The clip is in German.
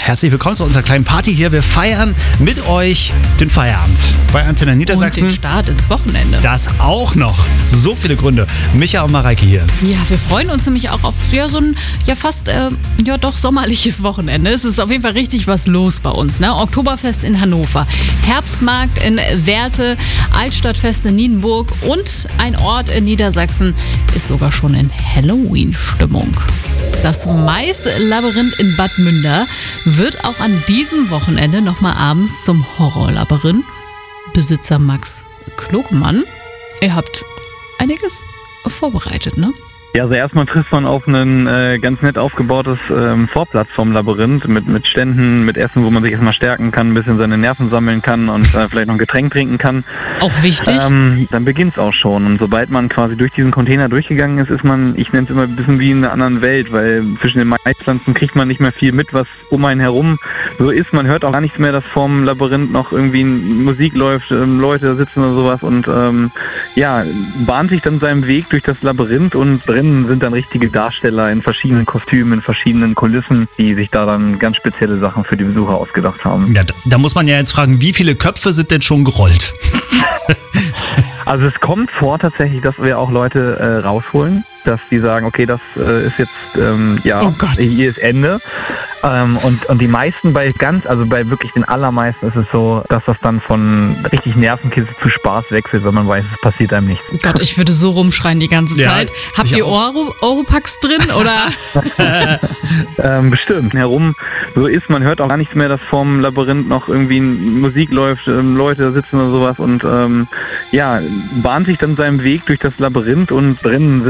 herzlich willkommen zu unserer kleinen Party hier. Wir feiern mit euch den Feierabend bei Antenne Niedersachsen. Und den Start ins Wochenende. Das auch noch. So viele Gründe. Micha und Mareike hier. Ja, wir freuen uns nämlich auch auf so ein fast doch sommerliches Wochenende. Es ist auf jeden Fall richtig was los bei uns. Ne? Oktoberfest in Hannover, Herbstmarkt in Werthe, Altstadtfest in Nienburg und ein Ort in Niedersachsen ist sogar schon in Halloween-Stimmung. Das Maislabyrinth in Bad Münder wird auch an diesem Wochenende nochmal abends zum Horrorlabyrinth. Besitzer Max Klogemann, ihr habt einiges vorbereitet, ne? Ja, also erstmal trifft man auf ein ganz nett aufgebautes Vorplatz vom Labyrinth mit Ständen, mit Essen, wo man sich erstmal stärken kann, ein bisschen seine Nerven sammeln kann und vielleicht noch ein Getränk trinken kann. Auch wichtig. Dann beginnt's auch schon. Und sobald man quasi durch diesen Container durchgegangen ist, ist man, ich nenne es immer ein bisschen wie in einer anderen Welt, weil zwischen den Maispflanzen kriegt man nicht mehr viel mit, was um einen herum so ist. Man hört auch gar nichts mehr, dass vorm Labyrinth noch irgendwie Musik läuft, Leute da sitzen oder sowas und bahnt sich dann seinen Weg durch das Labyrinth und drin sind dann richtige Darsteller in verschiedenen Kostümen, in verschiedenen Kulissen, die sich da dann ganz spezielle Sachen für die Besucher ausgedacht haben. Ja, da muss man ja jetzt fragen, wie viele Köpfe sind denn schon gerollt? Also es kommt vor tatsächlich, dass wir auch Leute rausholen, dass die sagen, okay, das ist jetzt, hier ist Ende. Und die meisten bei wirklich den allermeisten ist es so, dass das dann von richtig Nervenkitzel zu Spaß wechselt, wenn man weiß, es passiert einem nichts. Gott, ich würde so rumschreien die ganze Zeit. Habt ihr Oropax drin, oder? Bestimmt. Herum so ist, man hört auch gar nichts mehr, dass vorm Labyrinth noch irgendwie Musik läuft, Leute da sitzen oder sowas und bahnt sich dann seinen Weg durch das Labyrinth und drinnen sind